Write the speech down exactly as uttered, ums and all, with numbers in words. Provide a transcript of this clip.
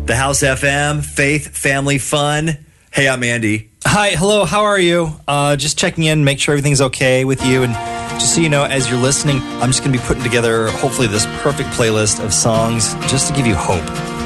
The House F M, Faith, Family, Fun. Hey, I'm Andy. Hi, hello, how are you? Uh, just checking in, make sure everything's okay with you. And just so you know, as you're listening, I'm just going to be putting together, hopefully, this perfect playlist of songs just to give you hope.